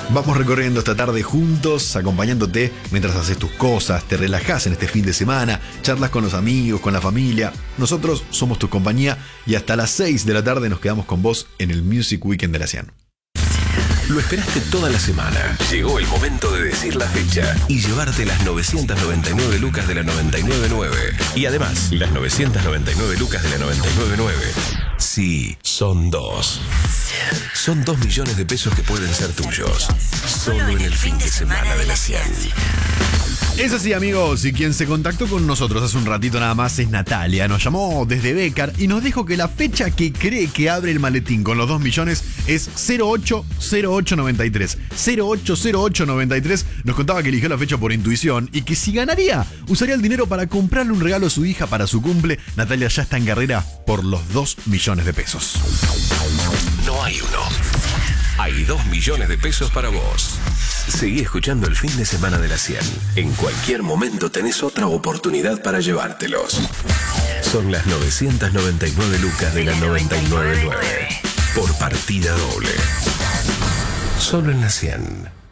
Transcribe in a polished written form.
Vamos recorriendo esta tarde juntos, acompañándote mientras haces tus cosas, te relajás en este fin de semana, charlas con los amigos, con la familia. Nosotros somos tu compañía y hasta las 6 de la tarde nos quedamos con vos en el Music Weekend de la Cian. Lo esperaste toda la semana. Llegó el momento de decir la fecha y llevarte las 999 lucas de la 999. Y además, las 999 lucas de la 999. Sí, son dos. Son 2 millones de pesos que pueden ser tuyos. Solo en el fin de semana de la Cian. Es así, amigos, y quien se contactó con nosotros hace un ratito nada más es Natalia. Nos llamó desde Becar y nos dijo que la fecha que cree que abre el maletín con los 2 millones es 080893. 080893 nos contaba que eligió la fecha por intuición y que si ganaría, usaría el dinero para comprarle un regalo a su hija para su cumple. Natalia ya está en carrera por los 2 millones de pesos. No hay uno. Hay 2 millones de pesos para vos. Seguí escuchando el fin de semana de la Cian. En cualquier momento tenés otra oportunidad para llevártelos. Son las 999 lucas de la 999. Por partida doble. Solo en la Cian.